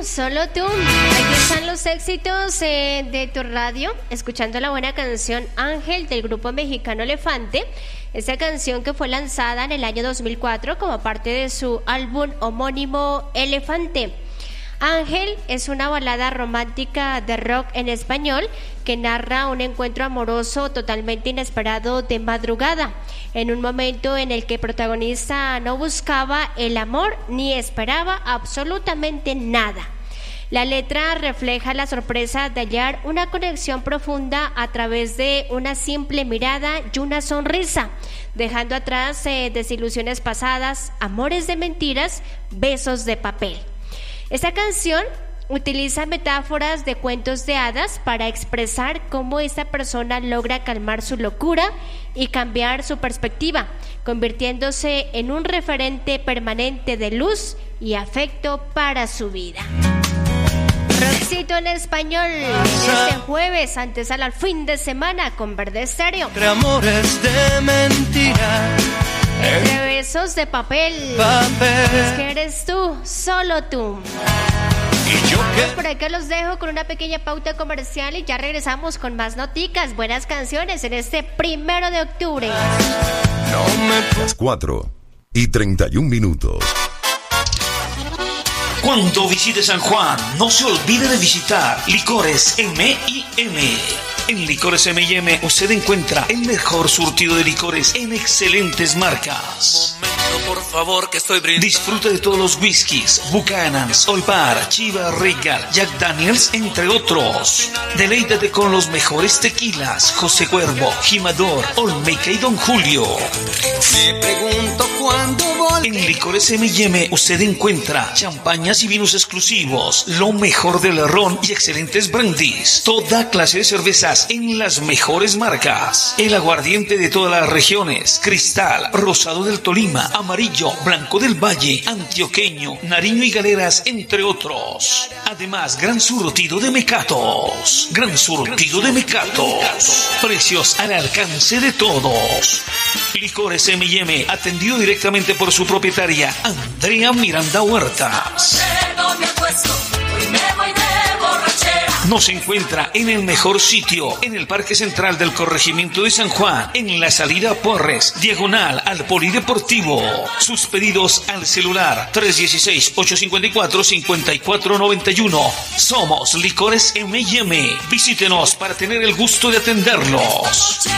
solo tú. Aquí están los éxitos de tu radio, escuchando la buena canción Ángel del grupo mexicano Elefante. Esa canción que fue lanzada en el año 2004 como parte de su álbum homónimo Elefante. Ángel es una balada romántica de rock en español que narra un encuentro amoroso totalmente inesperado de madrugada, en un momento en el que el protagonista no buscaba el amor ni esperaba absolutamente nada. La letra refleja la sorpresa de hallar una conexión profunda a través de una simple mirada y una sonrisa, dejando atrás desilusiones pasadas, amores de mentiras, besos de papel. Esta canción utiliza metáforas de cuentos de hadas para expresar cómo esta persona logra calmar su locura y cambiar su perspectiva, convirtiéndose en un referente permanente de luz y afecto para su vida. Rockcito en español, este jueves, antesala al fin de semana con Verde Estéreo. Entre amores de mentira, entre besos de papel. Es que eres tú, solo tú. Y yo que... Por acá los dejo con una pequeña pauta comercial y ya regresamos con más noticas, buenas canciones en este 1 de octubre. No me... Las 4:31. Cuando visite San Juan, no se olvide de visitar Licores M&M. En Licores M&M usted encuentra el mejor surtido de licores en excelentes marcas. Por favor, que estoy brindando. Disfruta de todos los whiskies, Buchanan's, Old Parr, Chivas Regal, Jack Daniels, entre otros. Deleítate con los mejores tequilas, José Cuervo, Jimador, Olmeca y Don Julio. Me pregunto cuándo volveré. En Licores M&M usted encuentra champañas y vinos exclusivos, lo mejor del ron y excelentes brandies. Toda clase de cervezas en las mejores marcas. El aguardiente de todas las regiones, Cristal, Rosado del Tolima, Amarillo, Blanco del Valle, Antioqueño, Nariño y Galeras, entre otros. Además, gran surtido de mecatos. Gran surtido de mecatos. Precios al alcance de todos. Licores M&M, atendido directamente por su propietaria, Andrea Miranda Huertas. Nos encuentra en el mejor sitio, en el Parque Central del Corregimiento de San Juan, en la salida Porres, diagonal al Polideportivo. Sus pedidos al celular 316-854-5491. Somos Licores M&M. Visítenos para tener el gusto de atenderlos.